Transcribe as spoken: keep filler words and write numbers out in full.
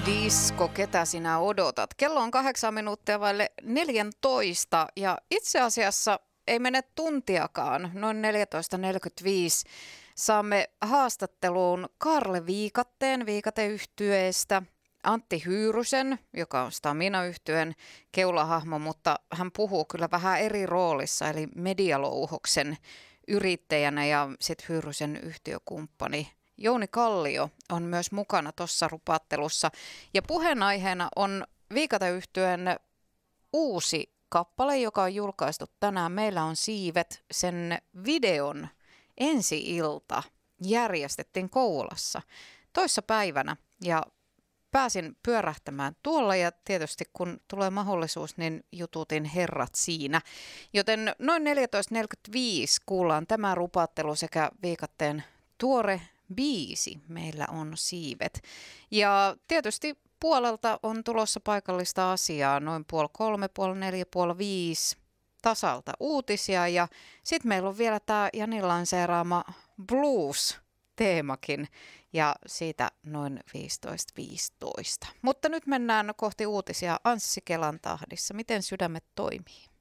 Disko, ketä sinä odotat? Kello on kahdeksan minuuttia vaille neljäntoista ja itse asiassa ei mene tuntiakaan, noin neljätoista neljäkymmentäviisi. Saamme haastatteluun Kaarle Viikatteen Viikate-yhtyeestä, Antti Hyyrysen, joka on Stamina-yhtyeen keulahahmo, mutta hän puhuu kyllä vähän eri roolissa, eli Medialouhoksen yrittäjänä ja sitten Hyyrysen yhtiökumppani Jouni Kallio on myös mukana tuossa rupattelussa. Ja puheenaiheena on Viikate-yhtyeen uusi kappale, joka on julkaistu tänään. Meillä on Siivet. Sen videon ensi-ilta järjestettiin Kouvolassa toissa päivänä ja pääsin pyörähtämään tuolla ja tietysti kun tulee mahdollisuus, niin jututin herrat siinä. Joten noin neljätoista neljäkymmentäviisi kuullaan tämä rupattelu sekä Viikatteen tuore biisi. Meillä on Siivet. Ja tietysti puolelta on tulossa paikallista asiaa, noin puoli kolme, puoli neljä, puoli viisi tasalta uutisia. Ja sitten meillä on vielä tämä Jani lanseeraama blues-teemakin ja siitä noin viisitoista viisitoista. Mutta nyt mennään kohti uutisia Anssi Kelan tahdissa. Miten sydämet toimii?